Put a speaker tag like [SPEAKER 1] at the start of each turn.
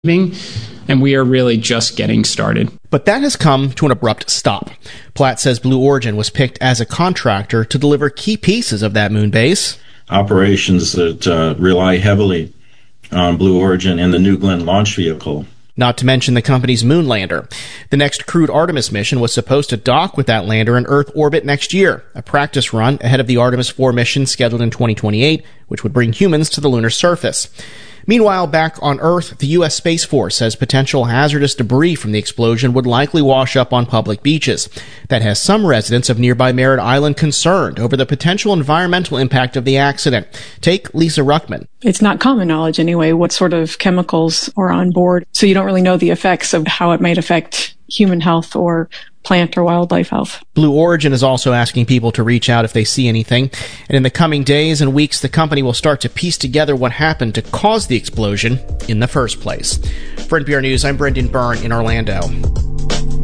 [SPEAKER 1] and we are really just getting started.
[SPEAKER 2] But that has come to an abrupt stop. Platt says Blue Origin was picked as a contractor to deliver key pieces of that moon base.
[SPEAKER 3] Operations that rely heavily on Blue Origin and the New Glenn launch vehicle.
[SPEAKER 2] Not to mention the company's moon lander. The next crewed Artemis mission was supposed to dock with that lander in Earth orbit next year, a practice run ahead of the Artemis 4 mission scheduled in 2028, which would bring humans to the lunar surface. Meanwhile, back on Earth, the U.S. Space Force says potential hazardous debris from the explosion would likely wash up on public beaches. That has some residents of nearby Merritt Island concerned over the potential environmental impact of the accident. Take Lisa Ruckman.
[SPEAKER 4] It's not common knowledge anyway what sort of chemicals are on board, so you don't really know the effects of how it might affect human health or plant or wildlife health.
[SPEAKER 2] Blue Origin is also asking people to reach out if they see anything. And in the coming days and weeks, the company will start to piece together what happened to cause the explosion in the first place. For NPR News, I'm Brendan Byrne in Orlando.